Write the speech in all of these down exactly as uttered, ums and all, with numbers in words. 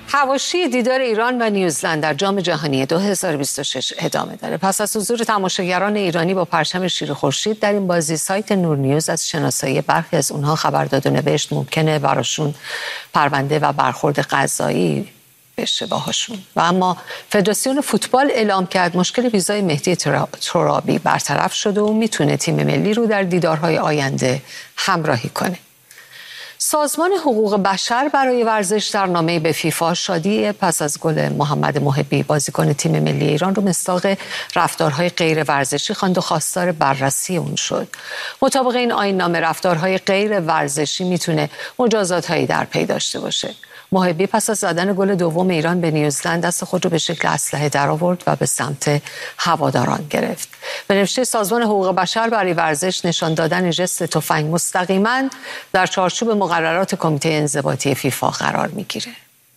حواشی دیدار ایران و نیوزلند در جام جهانی دو هزار و بیست و شش ادامه داره. پس از حضور تماشاگران ایرانی با پرچم شیر خورشید در این بازی، سایت نور نیوز از شناسایی برخی از اونها خبر داد و نوشت ممکنه براشون پرونده و برخورد قضایی بشه باهاشون. و اما فدراسیون فوتبال اعلام کرد مشکل ویزای مهدی ترابی برطرف شده و میتونه تیم ملی رو در دیدارهای آینده همراهی کنه. سازمان حقوق بشر برای ورزش در نامه‌ای به فیفا شادی پس از گل محمد محبی بازیکن تیم ملی ایران رو مصداق رفتارهای غیر ورزشی خواند و خواستار بررسی اون شد. مطابق این آیین‌نامه رفتارهای غیر ورزشی میتونه مجازات‌هایی در پی داشته باشه. محبی پس از زدن گل دوم ایران به نیوزلند دست خود رو به شکل اسلحه درآورد و به سمت هواداران گرفت. به نوشته سازمان حقوق بشر برای ورزش، نشان دادن ژست تفنگ مستقیما در چارچوب مقررات کمیته انضباطی فیفا قرار میگیره.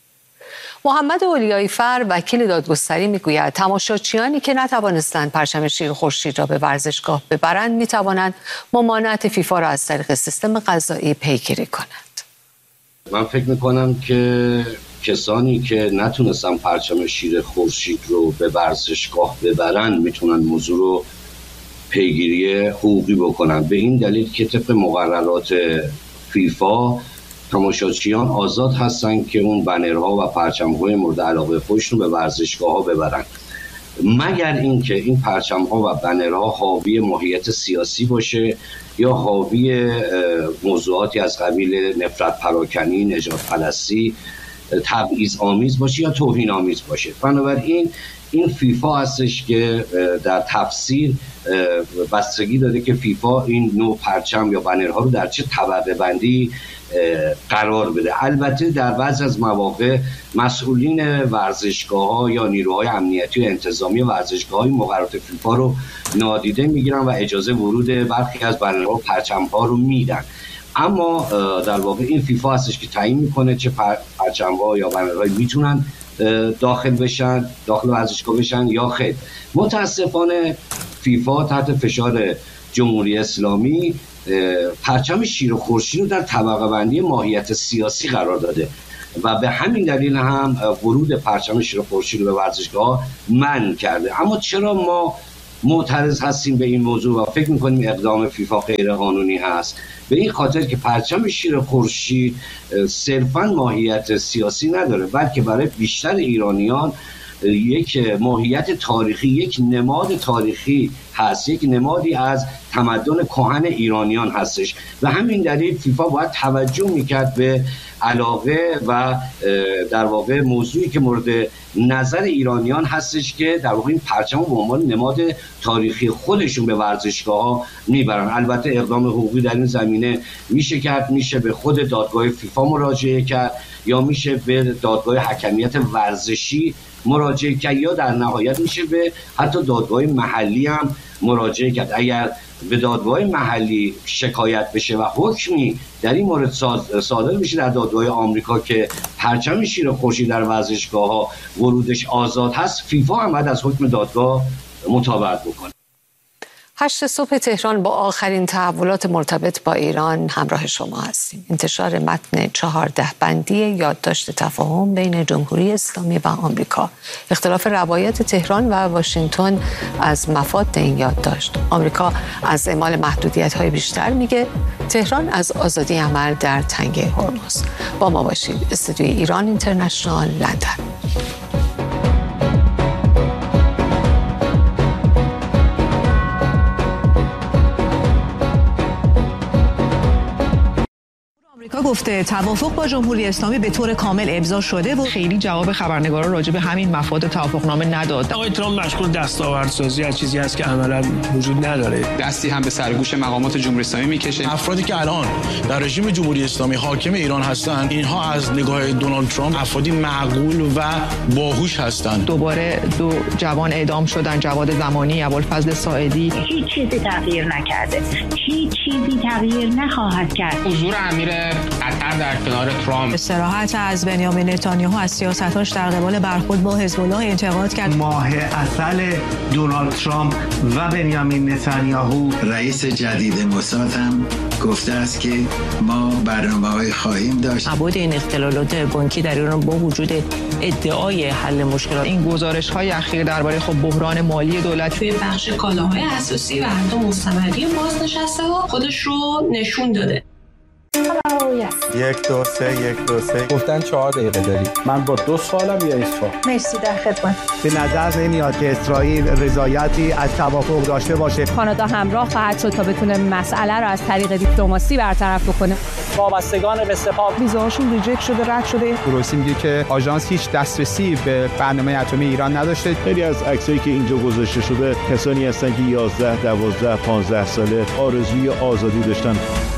محمد اولیایی فر وکیل دادگستری میگوید تماشاچیانی که نتوانستند پرچم شیر خورشید را به ورزشگاه ببرند میتوانند ممانعت فیفا را از طریق سیستم قضایی پیگیری کنند. من فکر میکنم که کسانی که نتونستن پرچم شیر خورشید رو به ورزشگاه ببرن میتونن موضوع رو پیگیری حقوقی بکنن، به این دلیل که طبق مقررات فیفا تماشاچیان آزاد هستن که اون بنرها و پرچم‌های مورد علاقه خودشون به ورزشگاه‌ها ببرن، مگر اینکه این پرچم‌ها و بنرها حاوی ماهیت سیاسی باشه یا حاوی موضوعاتی از قبیل نفرت پراکنی، نجات پرستی، تبعیض آمیز باشه یا توهین آمیز باشه. بنابراین این فیفا هستش که در تفسیر بستگی داده که فیفا این نوع پرچم یا بنرها رو در چه طبقه بندی قرار بده. البته در بعضی از مواقع مسئولین ورزشگاه‌ها یا نیروهای امنیتی و انتظامی ورزشگاه‌های مقررات فیفا رو نادیده میگیرن و اجازه ورود برخی از بنرها و پرچم‌ها رو میدن، اما در واقع این فیفا هستش که تعیین میکنه چه پرچم‌ها یا بنرهایی میتونن داخل بشن، داخل ورزشگاه بشن یا خیر. متاسفانه فیفا تحت فشار جمهوری اسلامی پرچم شیر و خورشید رو در طبقه بندی ماهیت سیاسی قرار داده و به همین دلیل هم ورود پرچم شیر و خورشید رو به ورزشگاه منع کرده. اما چرا ما معترض هستیم به این موضوع و فکر میکنیم اقدام فیفا غیر قانونی هست؟ به این خاطر که پرچم شیر خورشید صرفاً ماهیت سیاسی نداره، بلکه برای بیشتر ایرانیان یک ماهیت تاریخی، یک نماد تاریخی هست، یک نمادی از تمدن کهن ایرانیان هستش و همین دلیل فیفا باید توجه میکرد به علاقه و در واقع موضوعی که مورد نظر ایرانیان هستش که در واقع این پرچم رو به عنوان نماد تاریخی خودشون به ورزشگاه‌ها میبرن. البته اقدام حقوقی در این زمینه میشه کرد، میشه به خود دادگاه فیفا مراجعه کرد یا میشه به دادگاه حکمیت ورزشی مراجعه کرد یا در نهایت میشه به حتی دادگاه محلی هم مراجعه کرد. اگر به دادگاه محلی شکایت بشه و حکمی در این مورد صادر بشه در دادگاه آمریکا که پرچم شیر خورشید در ورزشگاه‌ها ورودش آزاد هست، فیفا هم باید از حکم دادگاه مطابقت بکنه. هشت صبح تهران با آخرین تحولات مرتبط با ایران همراه شما هستیم. انتشار متن چهارده بندی یادداشت تفاهم بین جمهوری اسلامی و آمریکا. اختلاف روایت تهران و واشنگتن از مفاد این یادداشت. آمریکا از اعمال محدودیت‌های بیشتر میگه، تهران از آزادی عمل در تنگه هرمز. با ما باشید. استودیوی ایران اینترنشنال، لندن. آمریکا گفته توافق با جمهوری اسلامی به طور کامل امضا شده و خیلی جواب خبرنگارا راجع به همین مفاد توافقنامه نداد. آقای ترامپ مشغول دستاوردسازی از چیزی است که عملاً وجود نداره. دستی هم به سرگوش مقامات جمهوری اسلامی میکشه. افرادی که الان در رژیم جمهوری اسلامی حاکم ایران هستند، اینها از نگاه دونالد ترامپ افرادی معقول و باهوش هستند. دوباره دو جوان اعدام شدن، جواد زمانی، ابوالفضل ساعدی. هیچ چیزی تغییر نکرده. هیچ چیزی تغییر نخواهد کرد. حضور امیر قطر در کنار ترامپ. استراحت از بنیامین نتانیاهو از سیاستاش در قبال برخورد با حزب الله انتقاد کرد. ماه عسل دونالد ترامپ و بنیامین نتانیاهو. رئیس جدید موساد هم گفته است که ما برنامه‌های خواهیم داشت. ابعاد این اختلالات بانکی در ایران با وجود ادعای حل مشکلات، این گزارش‌های اخیر درباره خب بحران مالی دولت توی بخش کالاهای اساسی و حتی مستمری بازنشسته ها خودش رو نشون داده. یک دو سه یک دو سه گفتن چهار دقیقه داری. من با دو سوالم یا یک سوال؟ مرسی، در خدمت. به نظر نمیاد که اسرائیل رضایتی از توافق داشته باشه. کانادا همراه خواهد شد تا بتونه مسئله رو از طریق دیپلماسی برطرف بکنه. وابستگان به سپاه ویزاشون ریجکت شده، رد شده. روسی میگه که آژانس هیچ دسترسی به برنامه اتمی ایران نداشته. خیلی از عکسایی که اینجا گذاشته شده کسانی هستن که یازده، دوازده، پانزده ساله آرزوی آزادی داشتن.